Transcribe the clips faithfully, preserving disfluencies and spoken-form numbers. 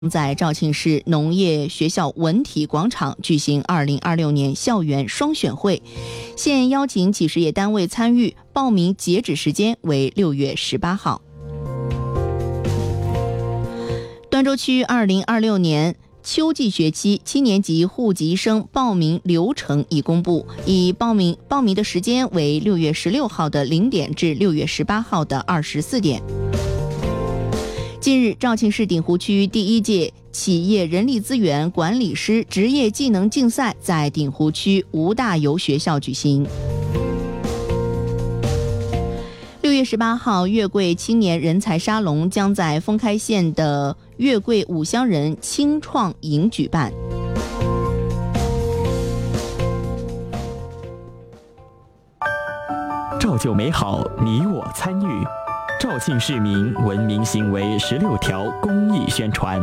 在肇庆市农业学校文体广场举行二零二六年校园双选会，现邀请几十业单位参与，报名截止时间为六月十八号。端州区二零二六年秋季学期七年级户籍生报名流程已公布，已报名报名的时间为六月十六号的零点至六月十八号的二十四点。近日，肇庆市鼎湖区第一届企业人力资源管理师职业技能竞赛在鼎湖区吴大猷学校举行。六月十八号，月桂青年人才沙龙将在封开县的月桂五乡人青创营举办。 造就美好，你我参与。肇庆市民文明行为十六条公益宣传。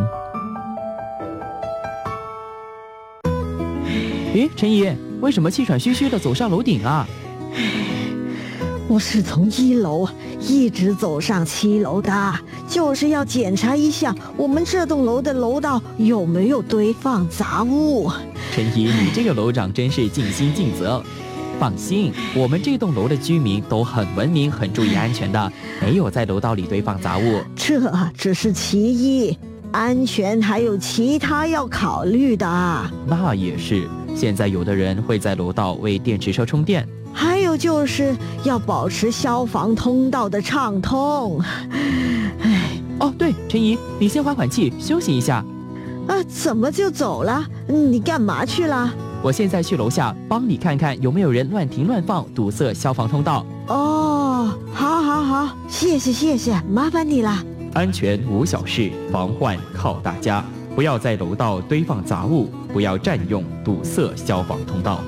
咦，陈姨，为什么气喘吁吁地走上楼顶啊？ 我是从一楼一直走上七楼的，就是要检查一下我们这栋楼的楼道有没有堆放杂物。 陈姨，你这个楼长真是尽心尽责。放心，我们这栋楼的居民都很文明，很注意安全的，没有在楼道里堆放杂物。 这只是其一，安全还有其他要考虑的。 那也是，现在有的人会在楼道为电池车充电。 还有就是要保持消防通道的畅通。 唉，哦对，陈姨，你先缓缓气，休息一下。 啊，怎么就走了？你干嘛去了？ 我现在去楼下帮你看看有没有人乱停乱放，堵塞消防通道。 哦，好好好，谢谢谢谢，麻烦你了。 安全无小事，防患靠大家。不要在楼道堆放杂物，不要占用堵塞消防通道。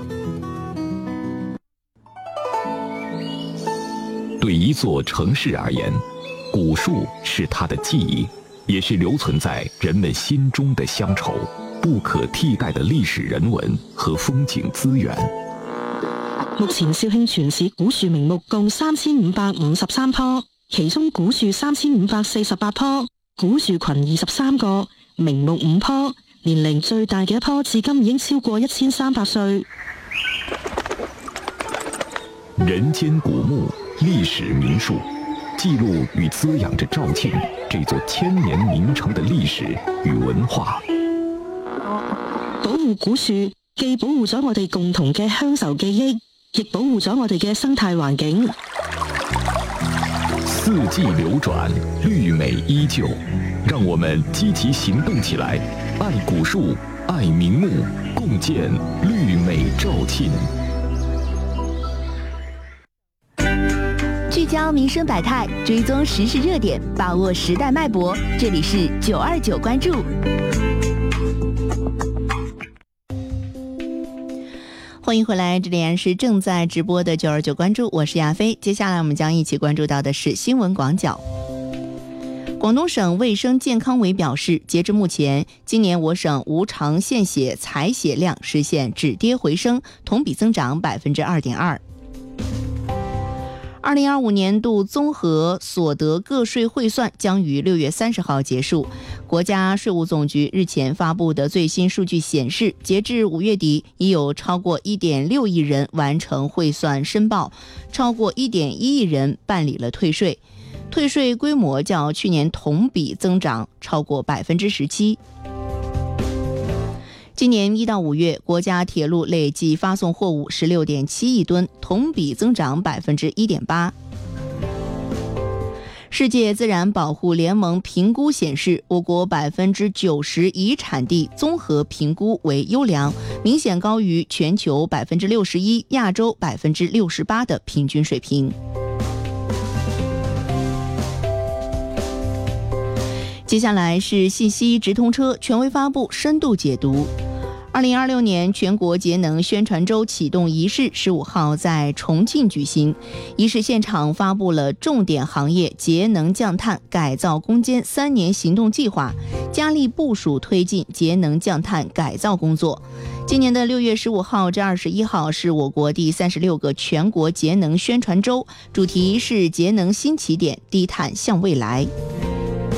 对一座城市而言，古树是它的记忆，也是留存在人们心中的乡愁，不可替代的歷史人文和風景資源。 目前肇慶全市古樹名木共三千五百五十三棵，其中古樹三千五百四十八棵，古樹群二十三個，名木五棵，年齡最大嘅一棵至今已經超過一千三百歲。 人間古木，歷史名樹，記錄與滋養着肇慶這座千年名城的歷史與文化。 保護古樹，既保護咗我哋共同嘅鄉愁記憶，亦保護咗我哋嘅生態環境。 四季流轉，綠美依舊，讓我們積極行動起來，愛古樹，愛名木，共建綠美肇慶。 聚焦民生百態，追蹤時事熱點，把握時代脈搏。這裡是九二九關注。歡迎回來，這裡依然是正在直播的九二九關注，我是亞飛。接下來我們將一起關注到的是新聞廣角。廣東省衛生健康委表示，截至目前，今年我省無償獻血採血量實現止跌回升，同比增長百分之二點二。二零二五年度綜合所得個稅匯算將於六月三十號結束。國家稅務總局日前發布的最新數據顯示，截至五月底，已有超過一點六億人完成匯算申報，超過一點一億人辦理了退稅，退稅規模較去年同比增長超過百分之十七。今年一到五月，國家鐵路累計發送貨物十六點七億噸，同比增長百分之一點八。世界自然保護聯盟評估顯示，我國百分之九十遺產地綜合評估為優良，明顯高於全球百分之六十一、亞洲百分之六十八的平均水平。接下來是信息直通車權威發布深度解讀。二零二六年全國節能宣傳週啟動儀式十五號在重慶舉行，儀式現場發布了重點行業節能降碳改造攻堅三年行動計劃，加力部署推進節能降碳改造工作。今年的六月十五號至二十一號是我國第三十六個全國節能宣傳週，主題是節能新起點，低碳向未來。